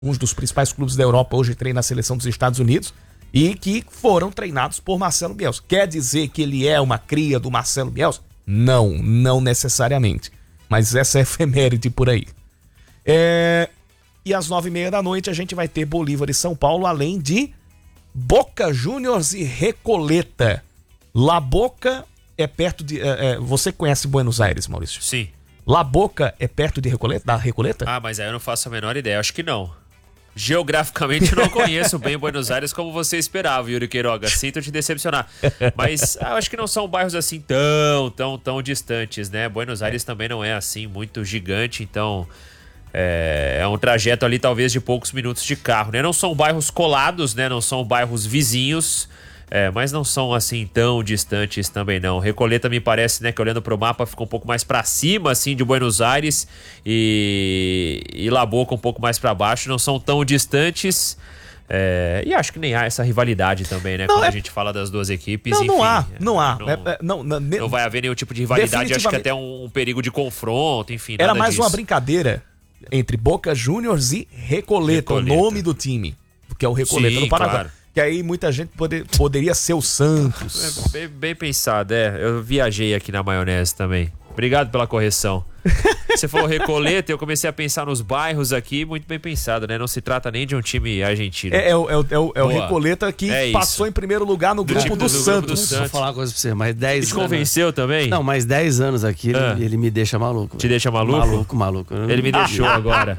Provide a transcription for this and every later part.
um dos principais clubes da Europa, hoje treina a seleção dos Estados Unidos, e que foram treinados por Marcelo Bielsa. Quer dizer que ele é uma cria do Marcelo Bielsa? Não necessariamente. Mas essa é efeméride por aí. E às 9h30 a gente vai ter Bolívar e São Paulo, além de Boca Juniors e Recoleta. La Boca é perto de... você conhece Buenos Aires, Maurício? Sim. La Boca é perto de Recoleta, da Recoleta? Ah, mas aí eu não faço a menor ideia, acho que não. Geograficamente eu não conheço bem Buenos Aires como você esperava, Yuri Queiroga. Sinto te decepcionar. Mas eu acho que não são bairros assim tão distantes, né? Buenos Aires também não é assim muito gigante, então é um trajeto ali talvez de poucos minutos de carro, né? Não são bairros colados, né? Não são bairros vizinhos, mas não são assim tão distantes também não. Recoleta me parece, né, que olhando pro mapa fica um pouco mais pra cima assim de Buenos Aires e La Boca um pouco mais pra baixo, não são tão distantes. E acho que nem há essa rivalidade também, né? Quando a gente fala das duas equipes. Não, enfim, não há. Não vai haver nenhum tipo de rivalidade, acho que até um perigo de confronto, enfim. Era mais disso. Uma brincadeira entre Boca Juniors e Recoleta, o nome do time, que é o Recoleta do Paraguai. Claro. Que aí muita gente poderia ser o Santos. Bem pensado, eu viajei aqui na maionese também. Obrigado pela correção. Você falou Recoleta, eu comecei a pensar nos bairros aqui, muito bem pensado, né? Não se trata nem de um time argentino. É o Recoleta que passou em primeiro lugar no grupo do Santos. Vou falar uma coisa pra você, mais 10 anos. Te convenceu também? Não, mais 10 anos aqui, ele me deixa maluco. Te deixa maluco? Maluco. Ele me deixou agora.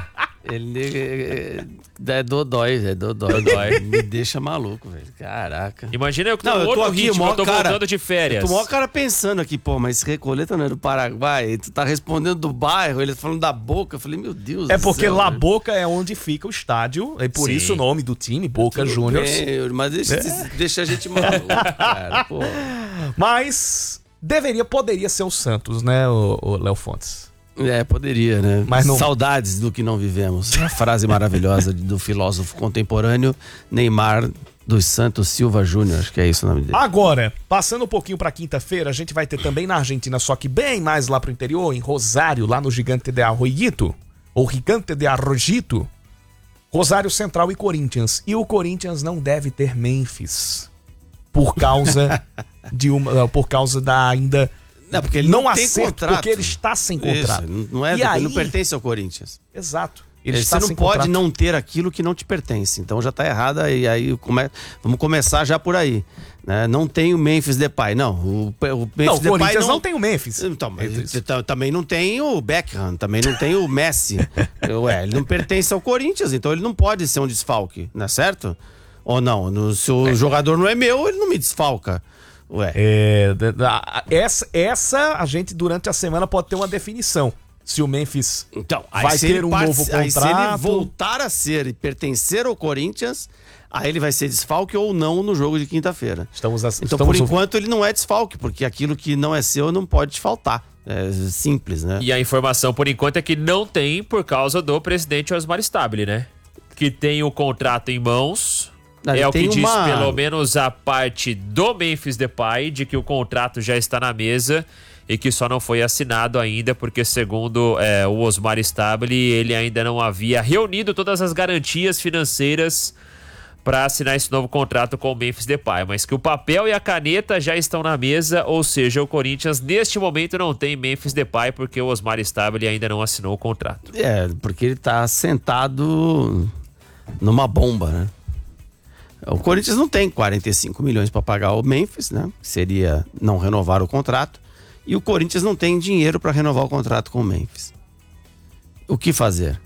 Ele é dodói. Me deixa maluco, velho. Caraca. Imagina eu que tô outro aqui, ritmo, eu tô voltando de férias. Eu tô maior cara pensando aqui, pô, mas Recoleta não é do Paraguai? Tu tá respondendo do bairro, ele tá falando da Boca. Eu falei, meu Deus do céu. Porque La Boca é onde fica o estádio, é por isso o nome do time, Boca Juniors. Mas deixa a gente maluco, cara, pô. Mas poderia ser o Santos, né, o Léo Fontes? Poderia, né? Mas não... Saudades do que não vivemos. A frase maravilhosa do filósofo contemporâneo Neymar dos Santos Silva Júnior, acho que é isso o nome dele. Agora, passando um pouquinho pra quinta-feira, a gente vai ter também na Argentina, só que bem mais lá pro interior, em Rosário, lá no Gigante de Arroyito, ou Gigante de Arroyito, Rosário Central e Corinthians. E o Corinthians não deve ter Memphis por causa da ainda... Não, porque ele não tem contrato. Porque ele está sem contrato. Isso, não pertence ao Corinthians. Exato. Você não pode não ter aquilo que não te pertence. Então já está errado, e aí vamos começar já por aí. Né? Não tem o Memphis Depay. Não, o Corinthians não tem o Memphis. Então, também não tem o Beckham, também não tem o Messi. Ele não pertence ao Corinthians, então ele não pode ser um desfalque, não é certo? Ou não? Se o jogador não é meu, ele não me desfalca. Essa a gente durante a semana pode ter uma definição. Se o Memphis vai ter um novo contrato. Aí se ele voltar a ser e pertencer ao Corinthians, aí ele vai ser desfalque ou não no jogo de quinta-feira. Então, por enquanto, ele não é desfalque, porque aquilo que não é seu não pode te faltar. É simples, né? E a informação, por enquanto, é que não tem por causa do presidente Osmar Stabile, né? Que tem o contrato em mãos... o que diz pelo menos a parte do Memphis Depay, de que o contrato já está na mesa e que só não foi assinado ainda, porque segundo o Osmar Stabile, ele ainda não havia reunido todas as garantias financeiras para assinar esse novo contrato com o Memphis Depay, mas que o papel e a caneta já estão na mesa, ou seja, o Corinthians neste momento não tem Memphis Depay porque o Osmar Stabile ainda não assinou o contrato. Porque ele está sentado numa bomba, né? O Corinthians não tem 45 milhões para pagar o Memphis, né? Seria não renovar o contrato. E o Corinthians não tem dinheiro para renovar o contrato com o Memphis. O que fazer?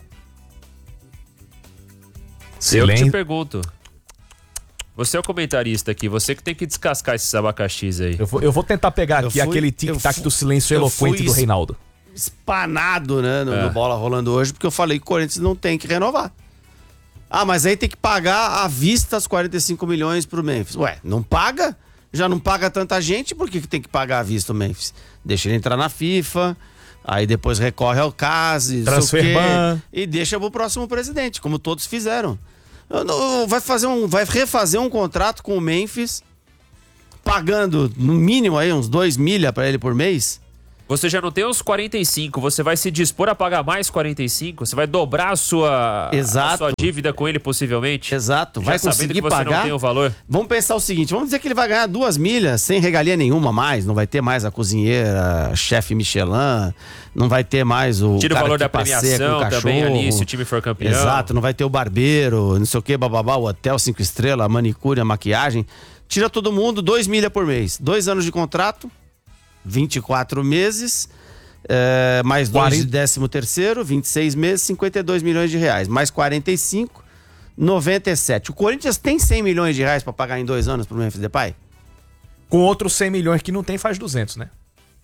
Eu te pergunto. Você é o comentarista aqui, você que tem que descascar esses abacaxis aí. Eu vou tentar pegar aqui aquele tic-tac do silêncio eloquente do Reinaldo. Espanado, né, no Bola Rolando hoje, porque eu falei que o Corinthians não tem que renovar. Mas aí tem que pagar à vista os 45 milhões pro Memphis. Não paga? Já não paga tanta gente, por que tem que pagar à vista o Memphis? Deixa ele entrar na FIFA, aí depois recorre ao CAS, e deixa pro próximo presidente, como todos fizeram. Vai refazer um contrato com o Memphis, pagando no mínimo aí uns 2 milha pra ele por mês, Você já não tem os 45, você vai se dispor a pagar mais 45? Você vai dobrar a sua dívida com ele, possivelmente? Exato. Vai conseguir que você pagar. Não tem o valor? Vamos pensar o seguinte, vamos dizer que ele vai ganhar 2 milhas sem regalia nenhuma mais, não vai ter mais a cozinheira, chefe Michelin, não vai ter mais o tira o valor da premiação também ali, se o time for campeão. Exato, não vai ter o barbeiro, não sei o que, bababá, o hotel 5 estrelas, a manicure, a maquiagem. Tira todo mundo, 2 milhas por mês. 2 anos de contrato, 24 meses, mais 2 de 13º, 26 meses, 52 milhões de reais. Mais 45, 97. O Corinthians tem 100 milhões de reais para pagar em 2 anos pro Memphis Depay? Com outros 100 milhões que não tem, faz 200, né?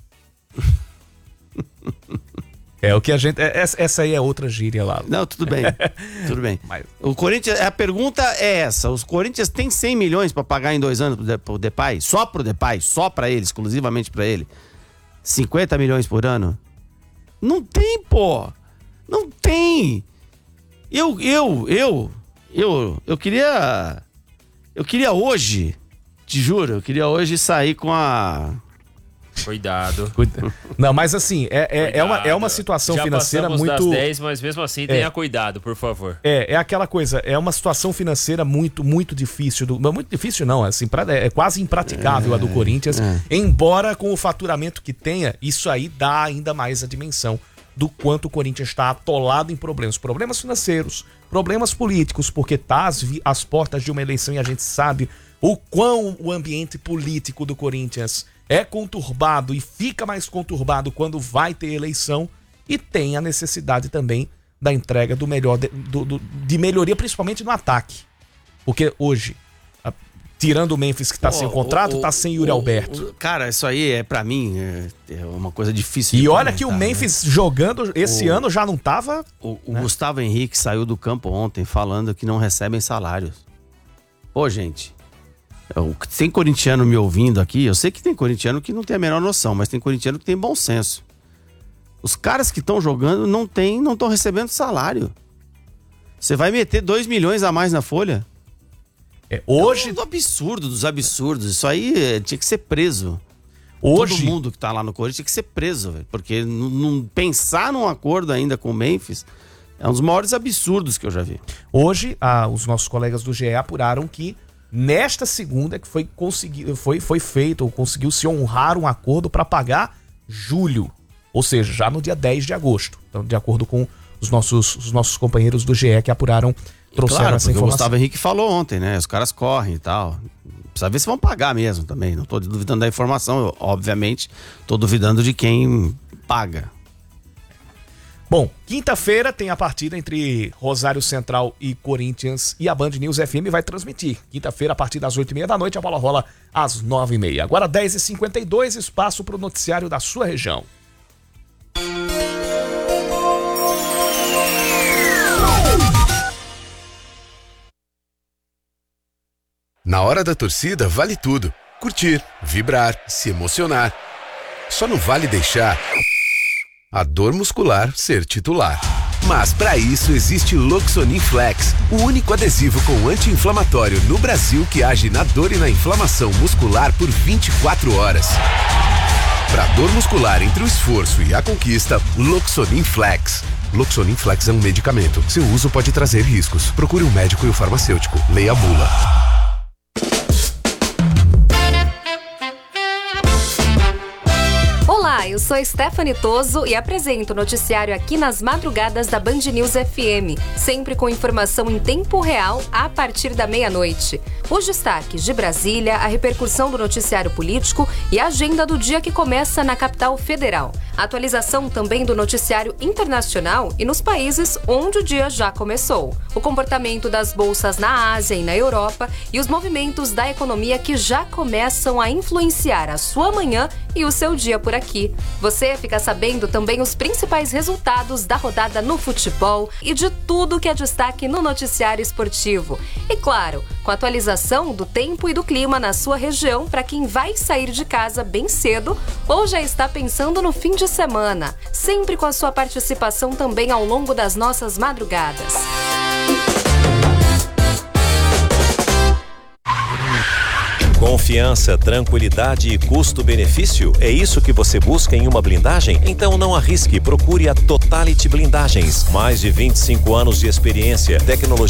É o que a gente... Essa aí é outra gíria lá. Não, tudo bem. Tudo bem. Mas... O Corinthians... A pergunta é essa. Os Corinthians têm 100 milhões para pagar em 2 anos pro Depay? Só pro Depay? Só para ele? Exclusivamente para ele? 50 milhões por ano? Não tem, pô! Não tem! Eu queria... Eu queria hoje... Te juro, eu queria hoje sair com a... Cuidado. Não, mas assim, é uma situação já financeira muito... das 10, mas mesmo assim tenha cuidado, por favor. É aquela coisa, é uma situação financeira muito, muito difícil. Muito difícil não, assim, é quase impraticável a do Corinthians. Embora com o faturamento que tenha, isso aí dá ainda mais a dimensão do quanto o Corinthians está atolado em problemas. Problemas financeiros, problemas políticos, porque tá às portas de uma eleição e a gente sabe o quão o ambiente político do Corinthians é conturbado e fica mais conturbado quando vai ter eleição, e tem a necessidade também da entrega do melhor de melhoria, principalmente no ataque. Porque hoje, tirando o Memphis que tá sem contrato, tá sem Yuri Alberto. Cara, isso aí pra mim é uma coisa difícil. E olha que o Memphis jogando esse ano já não tava... O Gustavo Henrique saiu do campo ontem falando que não recebem salários. Pô, gente... Tem corintiano me ouvindo aqui, eu sei que tem corintiano que não tem a menor noção, mas tem corintiano que tem bom senso. Os caras que estão jogando não estão recebendo salário. Você vai meter 2 milhões a mais na folha? Hoje... É um absurdo dos absurdos. Isso aí tinha que ser preso. Hoje... Todo mundo que tá lá no Corinthians tinha que ser preso, véio, porque não pensar num acordo ainda com o Memphis é um dos maiores absurdos que eu já vi. Hoje, os nossos colegas do GE apuraram que nesta segunda que foi feito, ou conseguiu se honrar um acordo para pagar julho, ou seja, já no dia 10 de agosto. Então, de acordo com os nossos companheiros do GE que apuraram, trouxeram essa informação. O Gustavo Henrique falou ontem, né? Os caras correm e tal. Precisa ver se vão pagar mesmo também. Não tô duvidando da informação, obviamente. Tô duvidando de quem paga. Bom, quinta-feira tem a partida entre Rosário Central e Corinthians, e a Band News FM vai transmitir. Quinta-feira, a partir das 8h30 da noite, a bola rola às 9h30. Agora 10h52, espaço para o noticiário da sua região. Na hora da torcida, vale tudo. Curtir, vibrar, se emocionar. Só não vale deixar a dor muscular ser titular. Mas para isso existe Loxonin Flex, o único adesivo com anti-inflamatório no Brasil que age na dor e na inflamação muscular por 24 horas. Para dor muscular entre o esforço e a conquista, Loxonin Flex. Loxonin Flex é um medicamento. Seu uso pode trazer riscos. Procure um médico e o farmacêutico. Leia a bula. Olá, eu sou Stephanie Toso e apresento o noticiário aqui nas madrugadas da Band News FM, sempre com informação em tempo real a partir da meia-noite. Os destaques de Brasília, a repercussão do noticiário político e a agenda do dia que começa na capital federal. A atualização também do noticiário internacional e nos países onde o dia já começou. O comportamento das bolsas na Ásia e na Europa e os movimentos da economia que já começam a influenciar a sua manhã e o seu dia por aqui. Você fica sabendo também os principais resultados da rodada no futebol e de tudo que é destaque no noticiário esportivo. E claro, com a atualização do tempo e do clima na sua região para quem vai sair de casa bem cedo ou já está pensando no fim de semana. Sempre com a sua participação também ao longo das nossas madrugadas. Confiança. Confiança, tranquilidade e custo-benefício? É isso que você busca em uma blindagem? Então não arrisque, procure a Totality Blindagens. Mais de 25 anos de experiência, tecnologia